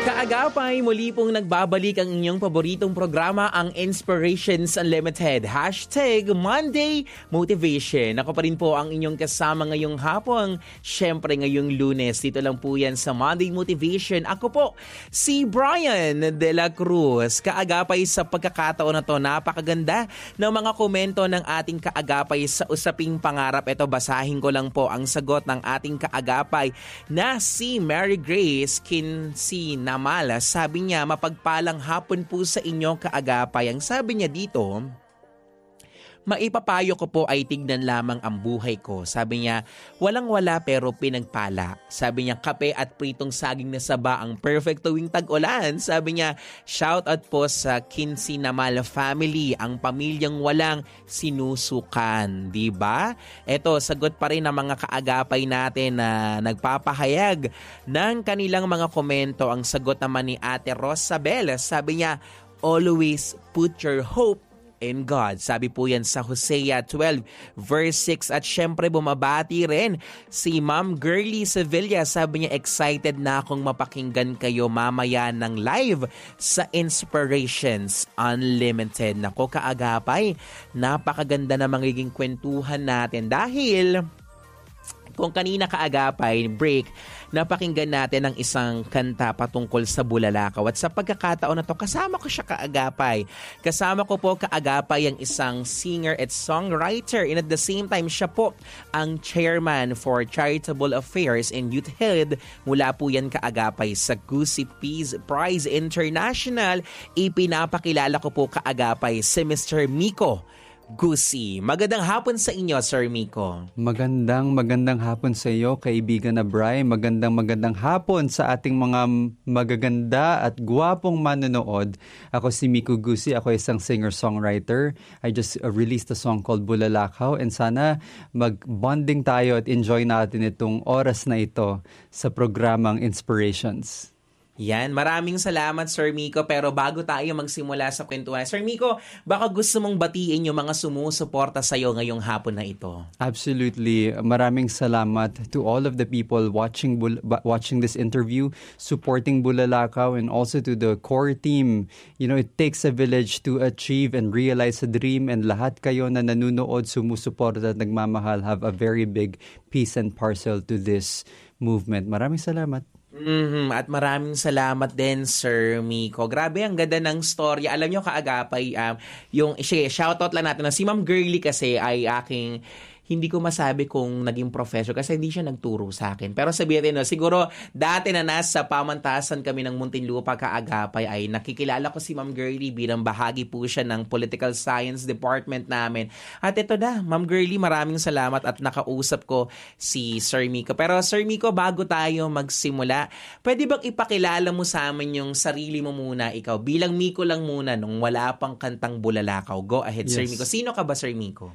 Kaagapay, muli pong nagbabalik ang inyong paboritong programa, ang Inspirations Unlimited. #Monday Motivation. Ako pa rin po ang inyong kasama ngayong hapon. Siyempre ngayong Lunes. Dito lang po yan sa Monday Motivation. Ako po, si Brian De La Cruz. Kaagapay sa pagkakataon na to, napakaganda ng mga komento ng ating kaagapay sa usaping pangarap. Ito, basahin ko lang po ang sagot ng ating kaagapay na si Mary Grace Kinsey Namala. Sabi niya, mapagpalang hapon po sa inyo kaagapay. Ang sabi niya dito, maipapayo ko po ay tignan lamang ang buhay ko. Sabi niya, walang-wala pero pinagpala. Sabi niya, kape at pritong saging na saba ang perfect tuwing tag-ulan. Sabi niya, shout out po sa Kinsey Namala family, ang pamilyang walang sinusukan. Diba? Ito, sagot pa rin ng mga kaagapay natin na nagpapahayag ng kanilang mga komento. Ang sagot naman ni Ate Rosabel, sabi niya, always put your hope in God. Sabi po yan sa Hosea 12 verse 6. At syempre bumabati rin si Ma'am Girly Sevilla. Sabi niya, excited na akong mapakinggan kayo mamaya ng live sa Inspirations Unlimited. Nako kaagapay, napakaganda na magiging kwentuhan natin dahil kung kanina kaagapay, break, napakinggan natin ang isang kanta patungkol sa Bulalakaw. At sa pagkakataon na to, kasama ko siya kaagapay. Kasama ko po kaagapay ang isang singer at songwriter. And at the same time, siya po ang chairman for Charitable Affairs in Youth Head. Mula po yan kaagapay sa Gusi Peace Prize International. Ipinapakilala ko po kaagapay si Mr. Miko Gusi. Magandang hapon sa inyo, Sir Miko. Magandang hapon sa iyo, kaibigan na Bri. Magandang hapon sa ating mga magaganda at gwapong manonood. Ako si Miko Gusi. Ako isang singer-songwriter. I just released a song called Bulalakaw and sana mag-bonding tayo at enjoy natin itong oras na ito sa programang Inspirations. Yan, maraming salamat Sir Miko. Pero bago tayo magsimula sa kwentuhan, Sir Miko, baka gusto mong batiin yung mga sumusuporta sa'yo ngayong hapon na ito. Absolutely. Maraming salamat to all of the people watching this interview, supporting Bulalakaw, and also to the core team. You know, it takes a village to achieve and realize a dream, and lahat kayo na nanunood, sumusuporta at nagmamahal have a very big piece and parcel to this movement. Maraming salamat. At maraming salamat din, Sir Miko. Grabe, ang ganda ng story. Alam nyo, kaagapay, shoutout lang natin na si Ma'am Girly kasi ay aking, hindi ko masabi kung naging professor kasi hindi siya nagturo sa akin. Pero sabihin no, siguro dati na nasa pamantasan kami ng Muntinlupa kaagapay ay nakikilala ko si Ma'am Girly bilang bahagi po siya ng Political Science Department namin. At ito na, Ma'am Girly, maraming salamat at nakausap ko si Sir Miko. Pero Sir Miko, bago tayo magsimula, pwede bang ipakilala mo sa amin yung sarili mo muna, ikaw? Bilang Miko lang muna nung wala pang kantang Bulalakaw. Go ahead, yes. Sir Miko. Sino ka ba, Sir Miko?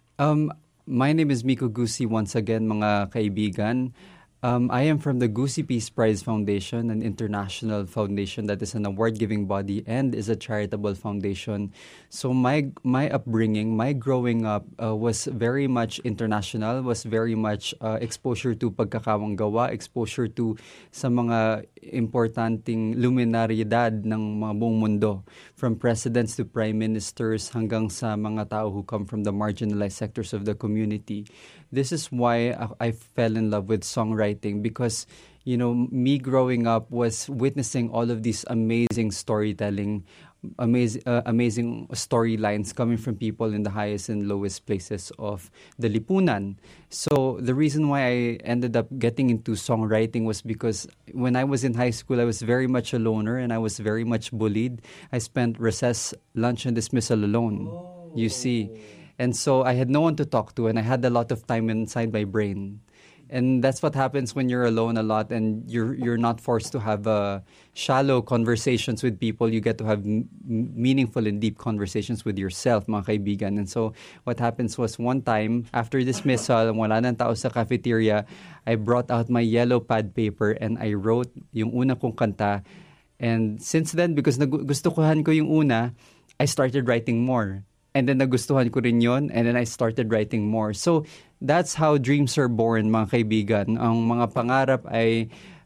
My name is Miko Gusi once again, mga kaibigan. I am from the Gusi Peace Prize Foundation, an international foundation that is an award-giving body and is a charitable foundation. So my upbringing, my growing up was very much international, was very much exposure to pagkakawang gawa, exposure to sa mga importanteng luminaryadad ng mga buong mundo, from presidents to prime ministers hanggang sa mga tao who come from the marginalized sectors of the community. This is why I fell in love with songwriting because, you know, me growing up was witnessing all of these amazing storytelling, amazing storylines coming from people in the highest and lowest places of the lipunan. So the reason why I ended up getting into songwriting was because when I was in high school, I was very much a loner and I was very much bullied. I spent recess, lunch, and dismissal alone, you see. And so I had no one to talk to and I had a lot of time inside my brain. And that's what happens when you're alone a lot and you're not forced to have shallow conversations with people. You get to have meaningful and deep conversations with yourself, mga kaibigan. And so what happens was one time, after dismissal, wala nang tao sa cafeteria, I brought out my yellow pad paper and I wrote yung una kong kanta. And since then, because gustuhan ko yung una, I started writing more. And then nagustuhan ko rin yun, and then I started writing more. So that's how dreams are born, mga kaibigan. Ang mga pangarap ay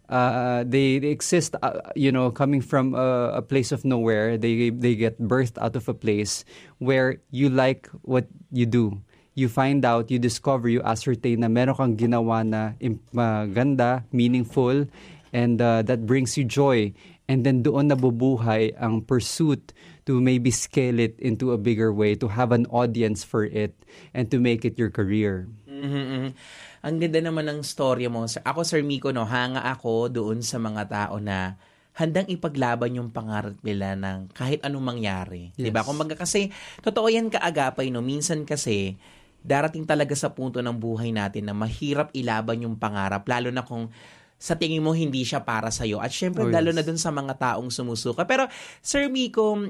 They exist, coming from a place of nowhere. They get birthed out of a place where you like what you do. You find out, you discover, you ascertain na meron kang ginawa na maganda, meaningful, and that brings you joy. And then doon nabubuhay ang pursuit to maybe scale it into a bigger way, to have an audience for it, and to make it your career. Mm-hmm. Ang ganda naman ng storya mo. Ako, Sir Miko, hanga ako doon sa mga tao na handang ipaglaban yung pangarap nila ng kahit anong mangyari. Yes. Diba? Kung kasi, totoo yan kaagapay, minsan kasi, darating talaga sa punto ng buhay natin na mahirap ilaban yung pangarap, lalo na kung sa tingin mo hindi siya para sa'yo. At syempre, lalo na dun sa mga taong sumusuka. Pero, Sir Miko,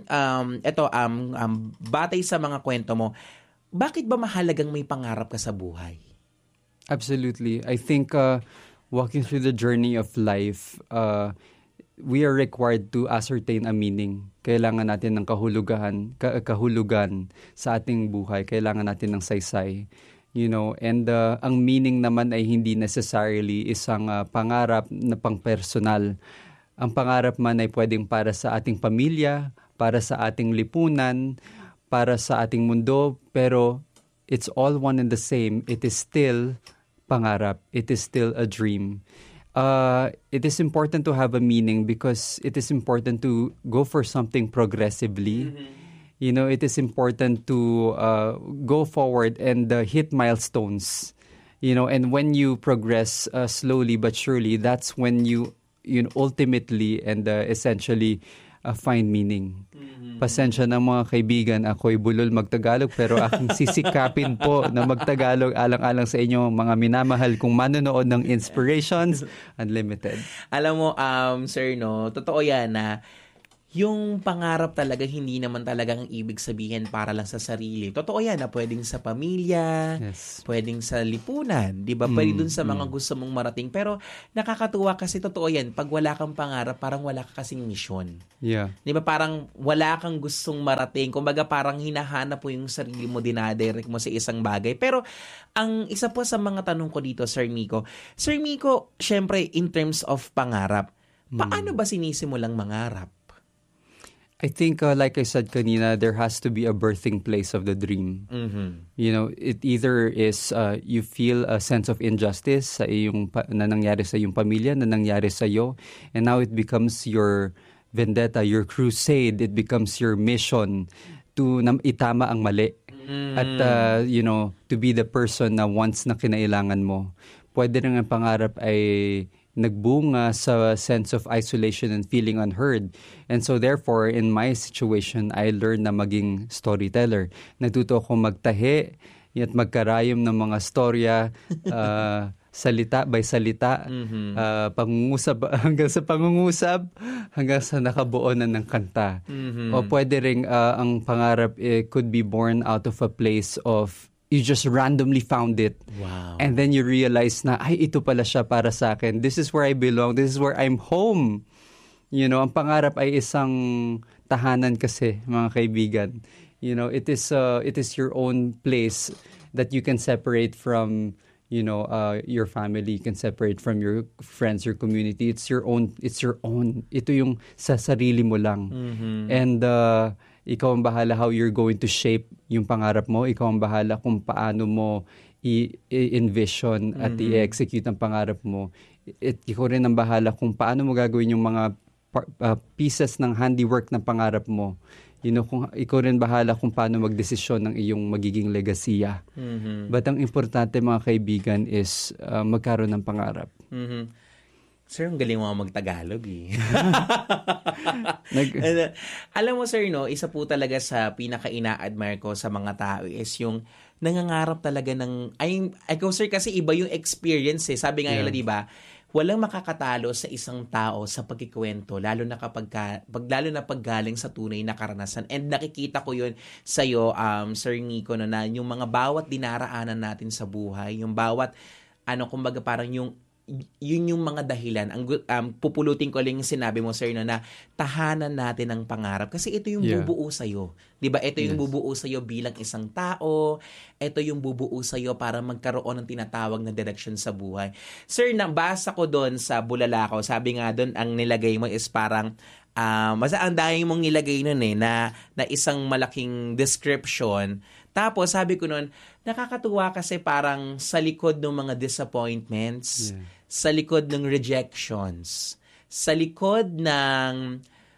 batay sa mga kwento mo, bakit ba mahalagang may pangarap ka sa buhay? Absolutely. I think walking through the journey of life, we are required to ascertain a meaning. Kailangan natin ng kahulugan sa ating buhay. Kailangan natin ng saysay. And ang meaning naman ay hindi necessarily isang pangarap na pang-personal. Ang pangarap man ay pwedeng para sa ating pamilya, para sa ating lipunan, para sa ating mundo, pero it's all one and the same. It is still pangarap. It is still a dream. It is important to have a meaning because it is important to go for something progressively. Mm-hmm. It is important to go forward and hit milestones. And when you progress slowly but surely, that's when you ultimately and essentially find meaning. Mm-hmm. Pasensya na mga kaibigan, ako'y bulol magtagalog pero aking sisikapin po na magtagalog alang-alang sa inyo mga minamahal kong manonood ng Inspirations Unlimited. Alam mo, sir, totoo yan na yung pangarap talaga hindi naman talagang ibig sabihin para lang sa sarili. Totoo yan na pwedeng sa pamilya, yes, pwedeng sa lipunan, di ba? Pwede dun sa mga gusto mong marating. Pero nakakatuwa kasi totoo yan, pag wala kang pangarap, parang wala ka kasing misyon. Yeah. Di ba? Parang wala kang gustong marating. Kumbaga parang hinahanap mo yung sarili mo, dinadirect mo sa isang bagay. Pero ang isa po sa mga tanong ko dito, Sir Miko, syempre in terms of pangarap, paano ba sinisimulang mangarap? I think, like I said kanina, there has to be a birthing place of the dream. Mm-hmm. It either is you feel a sense of injustice sa na nangyari sa iyong pamilya, na nangyari sa iyo, and now it becomes your vendetta, your crusade. It becomes your mission to itama ang mali. Mm-hmm. At, to be the person na once na kinailangan mo. Pwede rin ang pangarap ay nagbunga sa sense of isolation and feeling unheard. And so therefore, in my situation, I learned na maging storyteller. Natuto akong magtahi at magkarayom ng mga storya, salita by salita, pangungusap hanggang sa hanggang sa nakabuo na ng kanta. Mm-hmm. O pwede rin ang pangarap could be born out of a place of you just randomly found it. Wow. And then you realize na, ito pala siya para sa akin. This is where I belong. This is where I'm home. Ang pangarap ay isang tahanan kasi, mga kaibigan. It is your own place that you can separate from, your family. You can separate from your friends, your community. It's your own. Ito yung sa sarili mo lang. Mm-hmm. And, ikaw ang bahala how you're going to shape yung pangarap mo. Ikaw ang bahala kung paano mo i-envision at i-execute ang pangarap mo. Ikaw rin ang bahala kung paano mo gagawin yung mga pieces ng handiwork ng pangarap mo. Kung ikaw rin bahala kung paano magdesisyon ng iyong magiging legasiya. Mm-hmm. But ang importante, mga kaibigan, is magkaroon ng pangarap. Mm-hmm. Sir, ang galing mo magtagalog eh. Alam mo, sir, isa po talaga sa pinaka-ina-admire ko sa mga tao is yung nangangarap talaga ng... Ikaw, sir, kasi iba yung experience eh. Sabi nga nila, di ba, walang makakatalo sa isang tao sa pagkikwento, lalo na paggaling sa tunay na karanasan. And nakikita ko yun sa'yo, Sir Miko, na yung mga bawat dinaraanan natin sa buhay, yung bawat, kumbaga parang yung yun yung mga dahilan. Pupulutin ko lang yung sinabi mo, sir, no, na tahanan natin ang pangarap. Kasi ito yung bubuo sa'yo. Diba? Ito yung bubuo sa'yo bilang isang tao. Ito yung bubuo sa'yo para magkaroon ng tinatawag na direksyon sa buhay. Sir, nabasa ko doon sa Bulalakaw, sabi nga doon, ang nilagay mo is parang, basta ang dahil mong nilagay nun na isang malaking description. Tapos sabi ko nun, nakakatuwa kasi parang sa likod ng mga disappointments, sa likod ng rejections, sa likod ng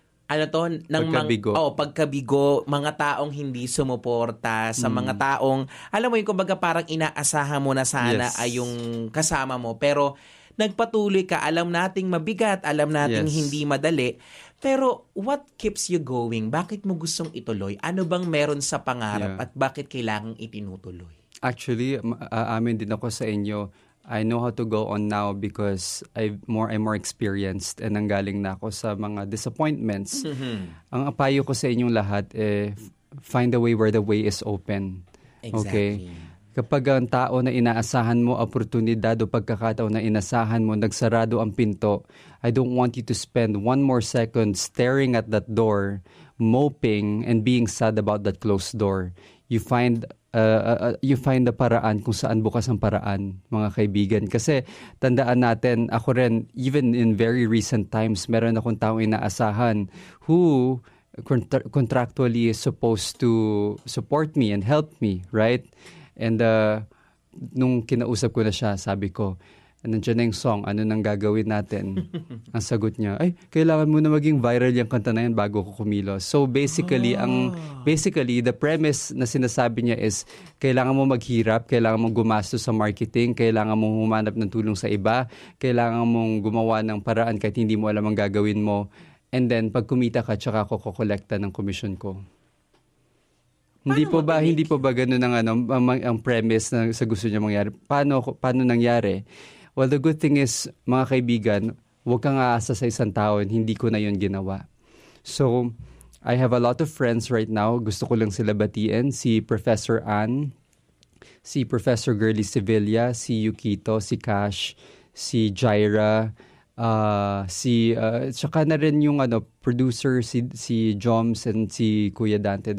pagkabigo, mga taong hindi sumuporta, sa mga taong, alam mo yung kumbaga parang inaasahan mo na sana ay yung kasama mo, pero nagpatuloy ka, alam nating mabigat, alam nating hindi madali, pero what keeps you going? Bakit mo gustong ituloy? Ano bang meron sa pangarap at bakit kailangang itinutuloy? Actually, amin din ako sa inyo. I know how to go on now because I'm more experienced and nanggaling na ako sa mga disappointments. Ang payo ko sa inyong lahat, find a way where the way is open. Exactly. Okay? Kapag ang tao na inaasahan mo, oportunidad o pagkakataon na inasahan mo, nagsarado ang pinto, I don't want you to spend one more second staring at that door, moping and being sad about that closed door. You find the paraan kung saan bukas ang paraan, mga kaibigan. Kasi tandaan natin, ako rin, even in very recent times, meron akong taong inaasahan who contractually is supposed to support me and help me, right? And nung kinausap ko na siya, sabi ko, nandiyan na yung song, ano nang gagawin natin? Ang sagot niya, ay, kailangan mo na maging viral yung kanta na yan bago ko kumilos. So basically, the premise na sinasabi niya is, kailangan mo maghirap, kailangan mong gumastos sa marketing, kailangan mong humanap ng tulong sa iba, kailangan mong gumawa ng paraan kahit hindi mo alam ang gagawin mo. And then, pag kumita ka, tsaka ako kukolekta ng commission ko. Hindi po ba ganun ang premise na sa gusto niya mangyari? Paano nangyari? Well, the good thing is, mga kaibigan, huwag kang aasa sa isang tao, hindi ko na yun ginawa. So, I have a lot of friends right now. Gusto ko lang sila batiin. Si Professor Ann, si Professor Girly Sevilla, si Yukito, si Cash, si Jaira, tsaka na rin yung producer, si Joms and si Kuya Dante